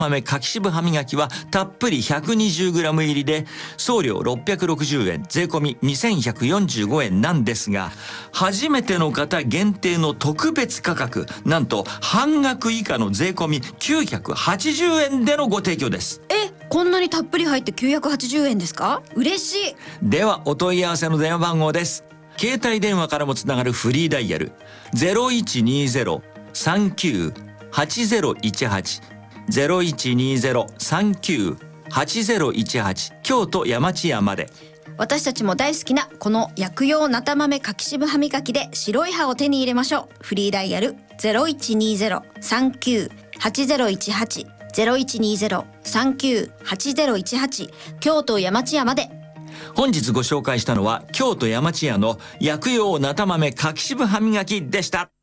豆柿渋歯磨きはたっぷり 120g 入りで送料660円、税込み2145円なんですが、初めての方限定の特別価格、なんと半額以下の税込み980円でのご提供です。 こんなにたっぷり入って980円ですか？嬉しい。 ではお問い合わせの電話番号です。携帯電話からもつながるフリーダイヤル 0120-39-8018 0120-39-8018 京都山地屋まで。 私たちも大好きなこの薬用なた豆柿渋歯磨きで白い歯を手に入れましょう。フリーダイヤル 0120-39-8018 0120-39-8018 京都山地屋まで。 本日ご紹介したのは京都山地屋の薬用なた豆柿渋歯磨きでした。